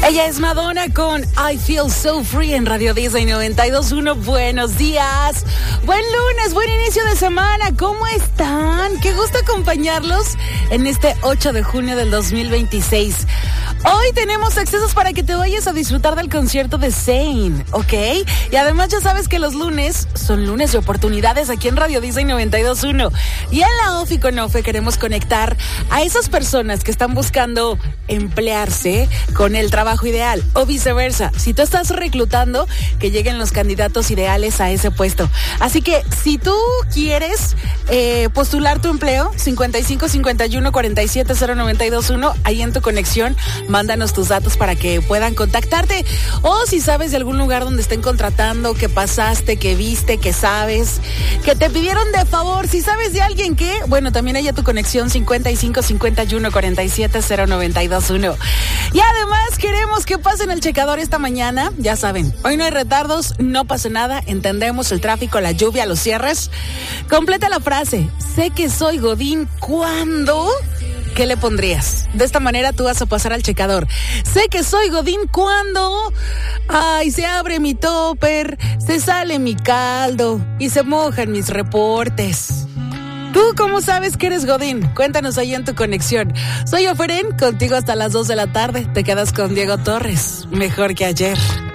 Ella es Madonna con I Feel So Free en Radio Disney 92.1. Buenos días, buen lunes, buen inicio de semana. ¿Cómo están? Qué gusto acompañarlos en este 8 de junio del 2026. Hoy tenemos accesos para que te vayas a disfrutar del concierto de Zayn, ¿ok? Y además ya sabes que los lunes son lunes de oportunidades aquí en Radio Disney 92.1. Y en la OFI con OFE queremos conectar a esas personas que están buscando emplearse con el trabajo ideal o viceversa. Si tú estás reclutando, que lleguen los candidatos ideales a ese puesto. Así que si tú quieres postular tu empleo, 55 51 47 0921, ahí en tu conexión, mándanos tus datos para que puedan contactarte. O si sabes de algún lugar donde estén contratando, que pasaste, que viste, que sabes, que te pidieron de favor, si sabes de alguien que, bueno, también haya tu conexión 55 51 47 0921. Y además queremos que pasen el checador esta mañana. Ya saben, hoy no hay retardos, no pasa nada, entendemos el tráfico, la lluvia, los cierres. Completa la frase: sé que soy Godín cuando... ¿Qué le pondrías? De esta manera tú vas a pasar al checador. Sé que soy Godín cuando... Ay, se abre mi topper, se sale mi caldo y se mojan mis reportes. ¿Tú cómo sabes que eres Godín? Cuéntanos ahí en tu conexión. Soy Oferen, contigo hasta las 2 de la tarde. Te quedas con Diego Torres. Mejor que ayer.